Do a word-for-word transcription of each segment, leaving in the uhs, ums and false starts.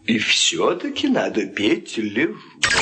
И все-таки надо петь «Лежу».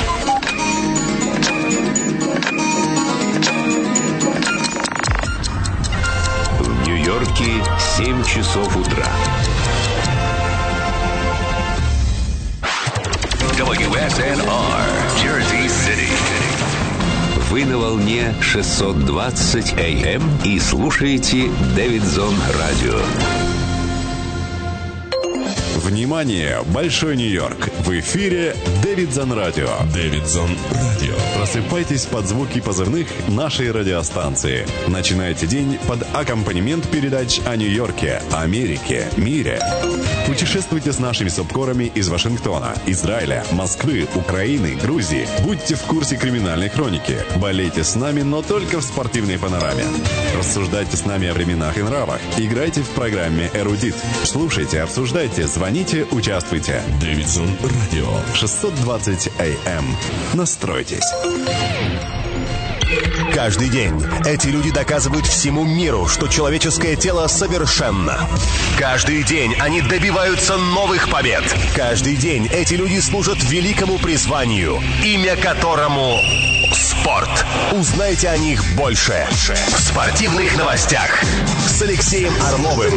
В Нью-Йорке семь часов утра. дабл ю эс эн ар, Jersey City. Вы на волне шестьсот двадцать эй эм и слушаете Дэвидсон Радио. Внимание! Большой Нью-Йорк! В эфире Дэвидсон Радио. Дэвидсон Радио. Просыпайтесь под звуки позывных нашей радиостанции. Начинайте день под аккомпанемент передач о Нью-Йорке, Америке, мире. Путешествуйте с нашими субкорами из Вашингтона, Израиля, Москвы, Украины, Грузии. Будьте в курсе криминальной хроники. Болейте с нами, но только в спортивной панораме. Рассуждайте с нами о временах и нравах. Играйте в программе «Эрудит». Слушайте, обсуждайте, звоните, участвуйте. Дэвидсон Радио. шестьсот двадцать эй эм. Настройтесь. Каждый день эти люди доказывают всему миру, что человеческое тело совершенно. Каждый день они добиваются новых побед. Каждый день эти люди служат великому призванию, имя которому спорт. Узнайте о них больше в спортивных новостях с Алексеем Орловым.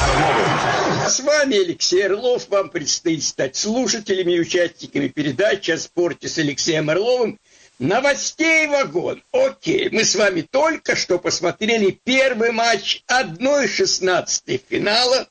С вами Алексей Орлов. Вам предстоит стать слушателями и участниками передачи о спорте с Алексеем Орловым. Новостей вагон. Окей, мы с вами только что посмотрели первый матч одна шестнадцатая финала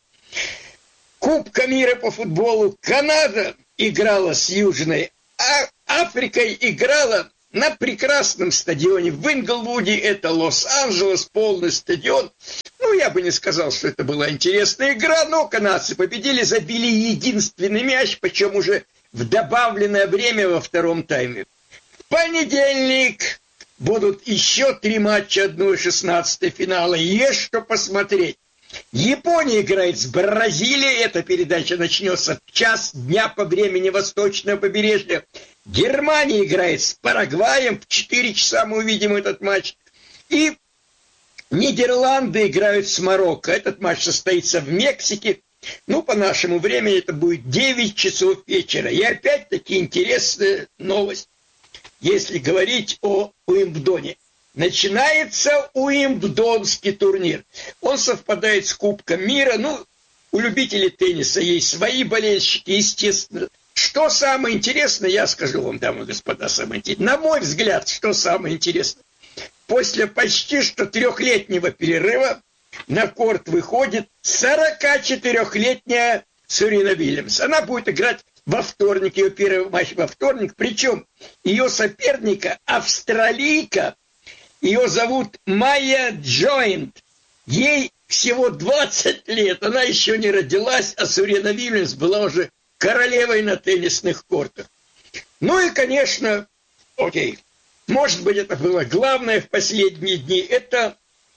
Кубка мира по футболу. Канада играла с Южной Африкой, играла на прекрасном стадионе в Инглвуде. Это Лос-Анджелес, полный стадион. Ну, я бы не сказал, что это была интересная игра, но канадцы победили, забили единственный мяч, причем уже в добавленное время во втором тайме. В понедельник будут еще три матча одна шестнадцатая финала. Есть что посмотреть. Япония играет с Бразилией. Эта передача начнется в час дня по времени Восточного побережья. Германия играет с Парагваем. В четыре часа мы увидим этот матч. И Нидерланды играют с Марокко. Этот матч состоится в Мексике. Ну, по нашему времени это будет девять часов вечера. И опять-таки интересная новость. Если говорить о Уимблдоне. Начинается Уимблдонский турнир. Он совпадает с Кубком мира. Ну, у любителей тенниса есть свои болельщики, естественно. Что самое интересное, я скажу вам, дамы и господа, самое интересное. На мой взгляд, что самое интересное. После почти что трехлетнего перерыва на корт выходит сорокачетырехлетняя Серена Уильямс. Она будет играть во вторник, ее первый матч во вторник. Причем ее соперника австралийка, ее зовут Майя Джойнт. Ей всего двадцать лет, она еще не родилась, а Серена Уильямс была уже королевой на теннисных кортах. Ну и, конечно, окей, может быть, это было главное в последние дни, это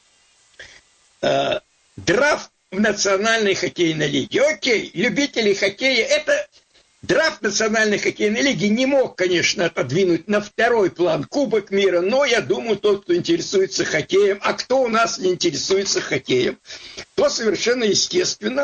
э, драфт в Национальной хоккейной лиге. Окей, любители хоккея, это драфт Национальной хоккейной лиги не мог, конечно, отодвинуть на второй план Кубок мира, но я думаю, тот, кто интересуется хоккеем, а кто у нас не интересуется хоккеем, то совершенно естественно.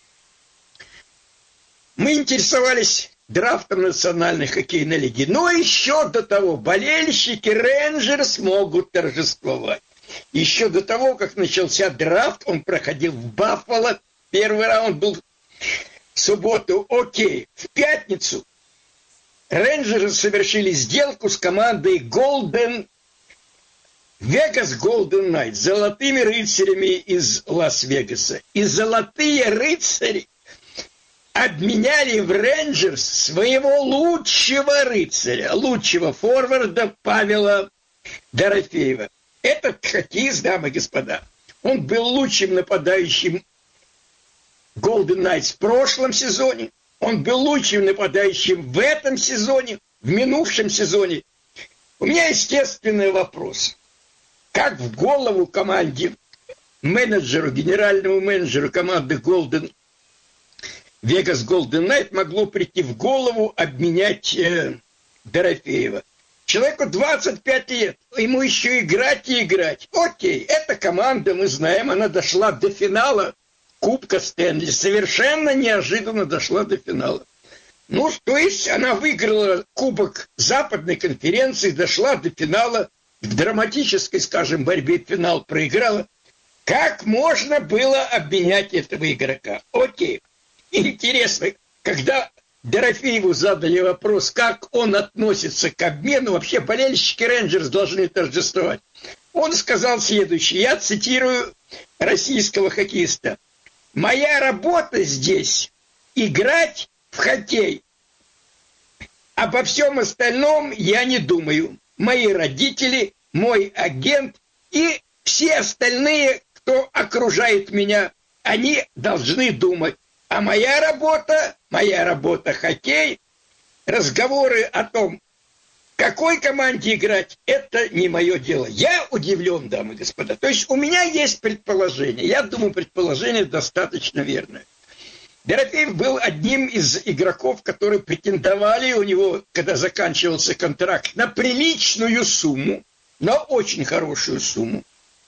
Мы интересовались драфтом Национальной хоккейной лиги. Но еще до того болельщики Рейнджерс могут торжествовать. Еще до того, как начался драфт, он проходил в Баффало. Первый раунд был в субботу. Окей. В пятницу Рейнджерс совершили сделку с командой Golden Vegas Golden Knights, золотыми рыцарями из Лас-Вегаса. И золотые рыцари обменяли в Рейнджерс своего лучшего рыцаря, лучшего форварда Павела Дорофеева. Этот хоккеист, дамы и господа, он был лучшим нападающим Golden Knights в прошлом сезоне, он был лучшим нападающим в этом сезоне, в минувшем сезоне. У меня естественный вопрос. Как в голову команде, менеджеру, генеральному менеджеру команды Golden Vegas Golden Knights могло прийти в голову обменять э, Дорофеева? Человеку двадцать пять лет, ему еще играть и играть. Окей, эта команда, мы знаем, она дошла до финала Кубка Стэнли. Совершенно неожиданно дошла до финала. Ну, то есть она выиграла Кубок Западной конференции, дошла до финала, в драматической, скажем, борьбе финал проиграла. Как можно было обменять этого игрока? Окей. Интересно, когда Дорофееву задали вопрос, как он относится к обмену, вообще болельщики Рейнджерс должны торжествовать. Он сказал следующее, я цитирую российского хоккеиста. «Моя работа здесь – играть в хоккей. Обо всем остальном я не думаю. Мои родители, мой агент и все остальные, кто окружает меня, они должны думать. А моя работа, моя работа хоккей, разговоры о том, какой команде играть, это не мое дело». Я удивлен, дамы и господа. То есть у меня есть предположение. Я думаю, предположение достаточно верное. Дорофеев был одним из игроков, которые претендовали у него, когда заканчивался контракт, на приличную сумму, на очень хорошую сумму.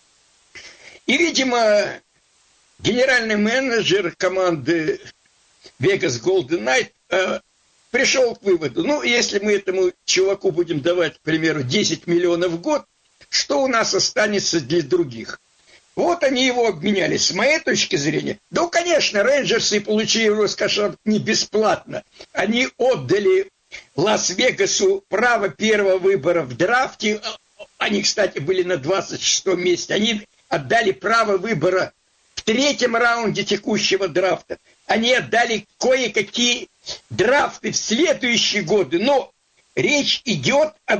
И, видимо, генеральный менеджер команды Vegas Golden Knight э, пришел к выводу, ну, если мы этому чуваку будем давать, к примеру, десять миллионов в год, что у нас останется для других? Вот они его обменяли. С моей точки зрения, ну, конечно, Рейнджерсы получили его, скажем, не бесплатно. Они отдали Лас-Вегасу право первого выбора в драфте. Они, кстати, были на двадцать шестом месте. Они отдали право выбора в третьем раунде текущего драфта. Они отдали кое-какие драфты в следующие годы. Но речь идет о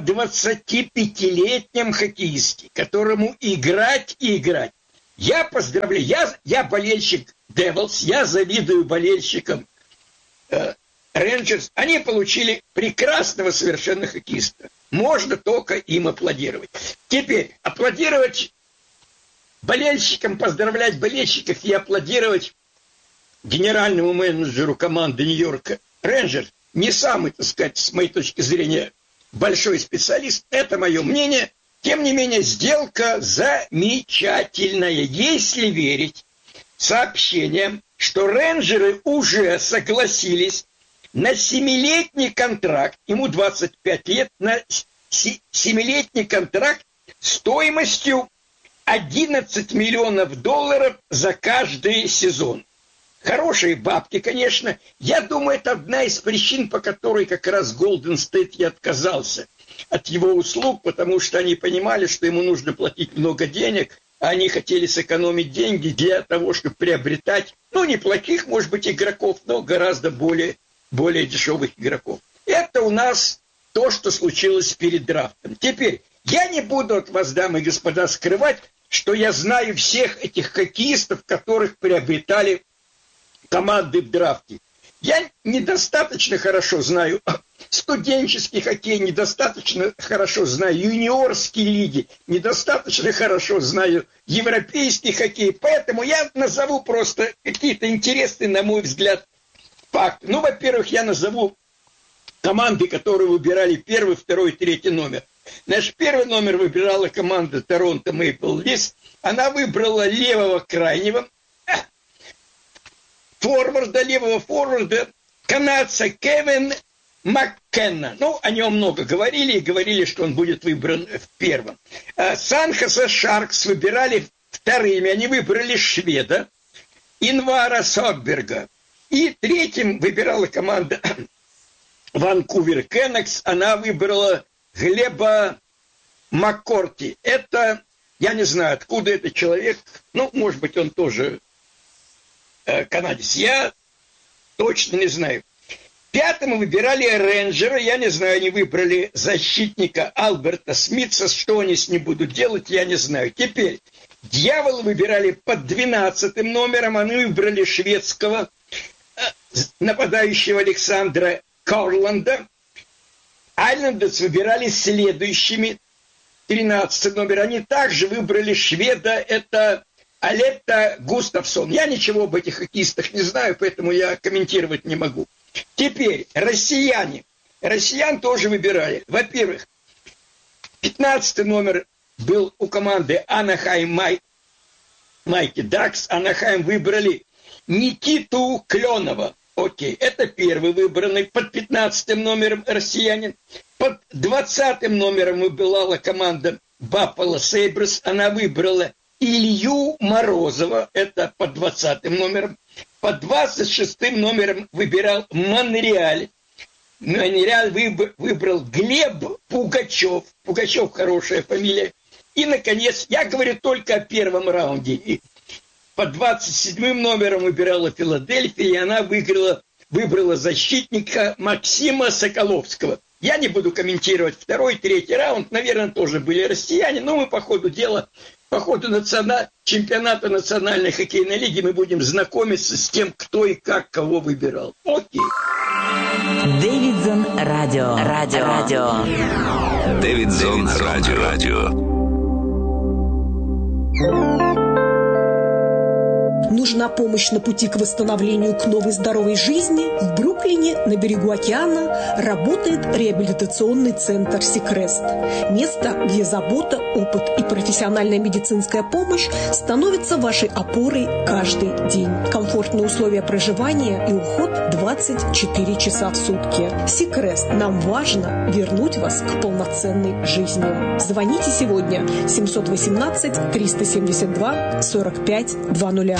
двадцатипятилетнем хоккеисте, которому играть и играть. Я поздравляю, я, я болельщик Devils, я завидую болельщикам э, Rangers. Они получили прекрасного совершенно хоккеиста. Можно только им аплодировать. Теперь аплодировать болельщикам, поздравлять болельщиков и аплодировать генеральному менеджеру команды Нью-Йорка Рейнджерс не самый, так сказать, с моей точки зрения, большой специалист. Это мое мнение. Тем не менее, сделка замечательная, если верить сообщениям, что рейнджеры уже согласились на семилетний контракт, ему двадцать пять лет, на семилетний контракт стоимостью одиннадцать миллионов долларов за каждый сезон. Хорошие бабки, конечно. Я думаю, это одна из причин, по которой как раз Golden State и отказался от его услуг, потому что они понимали, что ему нужно платить много денег, а они хотели сэкономить деньги для того, чтобы приобретать, ну, неплохих, может быть, игроков, но гораздо более, более дешевых игроков. Это у нас то, что случилось перед драфтом. Теперь, я не буду от вас, дамы и господа, скрывать, что я знаю всех этих хоккеистов, которых приобретали команды в драфте. Я недостаточно хорошо знаю студенческий хоккей, недостаточно хорошо знаю юниорские лиги, недостаточно хорошо знаю европейский хоккей, поэтому я назову просто какие-то интересные, на мой взгляд, факты. Ну, во-первых, я назову команды, которые выбирали первый, второй, третий номер. Наш первый номер выбирала команда Торонто Мэйпл Лифс. Она выбрала левого крайнего, форварда, левого форварда, канадца Кевин Маккенна. Ну, о нем много говорили, и говорили, что он будет выбран в первом. Сан-Хосе Шаркс выбирали вторыми, они выбрали шведа Инвара Сотберга. И третьим выбирала команда Ванкувер Кеннекс, она выбрала Глеба Маккорти. Это, я не знаю, откуда этот человек, ну, может быть, он тоже канадец. Я точно не знаю. Пятым выбирали рейнджера. Я не знаю, они выбрали защитника Альберта Смитса. Что они с ним будут делать, я не знаю. Теперь Дьяволы выбирали под двенадцатым номером. Они выбрали шведского нападающего Александра Корланда. Айлендерс выбирали следующими. тринадцатый номер. Они также выбрали шведа. Это Алетта Густавсон. Я ничего об этих хоккеистах не знаю, поэтому я комментировать не могу. Теперь россияне. Россиян тоже выбирали. Во-первых, пятнадцатый номер был у команды Анахайм Май... Майки Дакс. Анахайм выбрали Никиту Кленова. Окей, это первый выбранный под пятнадцатым номером россиянин. Под двадцатым номером выбирала команда Buffalo Sabres. Она выбрала Илью Морозова, это под двадцатым номером. Под двадцать шестым номером выбирал Монреаль. Монреаль выбрал Глеб Пугачев. Пугачев хорошая фамилия. И, наконец, я говорю только о первом раунде. И под двадцать седьмым номером выбирала Филадельфия, и она выиграла, выбрала защитника Максима Соколовского. Я не буду комментировать второй, третий раунд. Наверное, тоже были россияне, но мы по ходу дела, по ходу национа... чемпионата национальной хоккейной лиги мы будем знакомиться с тем, кто и как кого выбирал. Окей. Дэвидсон Радио. Радио. Радио. Дэвидсон Радио. Радио. Нужна помощь на пути к восстановлению к новой здоровой жизни? В Бруклине, на берегу океана, работает реабилитационный центр «Сикрест». Место, где забота, опыт и профессиональная медицинская помощь становятся вашей опорой каждый день. Комфортные условия проживания и уход двадцать четыре часа в сутки. «Сикрест». Нам важно вернуть вас к полноценной жизни. Звоните сегодня семьсот восемнадцать триста семьдесят два сорок пять двадцать.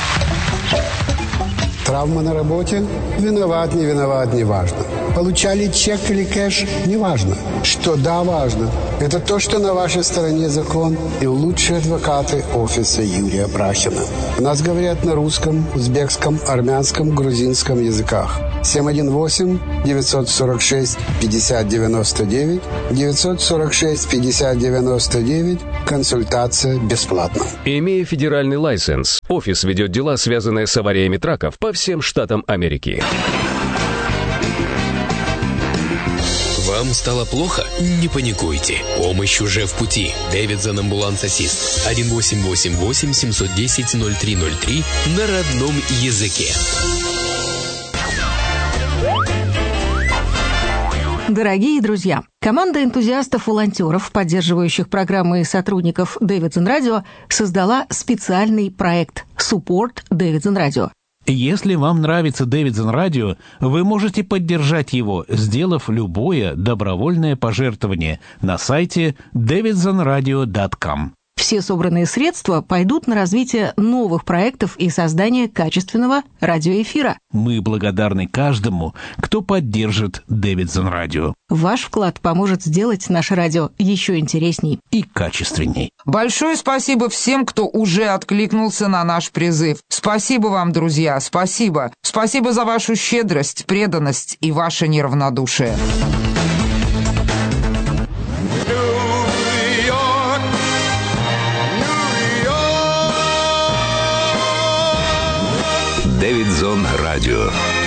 Травма на работе? Виноват, не виноват, не важно. Получали чек или кэш? Не важно. Что да, важно. Это то, что на вашей стороне закон и лучшие адвокаты офиса Юрия Брахина. У нас говорят на русском, узбекском, армянском, грузинском языках. семь один восемь девятьсот сорок шесть пятьдесят девяносто девять девятьсот сорок шесть пятьдесят девяносто девять. Консультация бесплатна. Имея федеральный лайсенс, офис ведет дела, связанные с авариями траков по всем штатам Америки. Вам стало плохо? Не паникуйте. Помощь уже в пути. Дэвидсон Амбуланс Ассист. один восемь восемь восемь семь один ноль ноль три ноль три на родном языке. Дорогие друзья, команда энтузиастов-волонтеров, поддерживающих программы и сотрудников Дэвидсон Радио, создала специальный проект «Support Дэвидсон Радио». Если вам нравится Дэвидсон Радио, вы можете поддержать его, сделав любое добровольное пожертвование на сайте дэвидсон радио точка ком. Все собранные средства пойдут на развитие новых проектов и создание качественного радиоэфира. Мы благодарны каждому, кто поддержит Дэвидсон Радио. Ваш вклад поможет сделать наше радио еще интересней и качественней. Большое спасибо всем, кто уже откликнулся на наш призыв. Спасибо вам, друзья, спасибо. Спасибо за вашу щедрость, преданность и ваше неравнодушие. Дэвидсон Радио.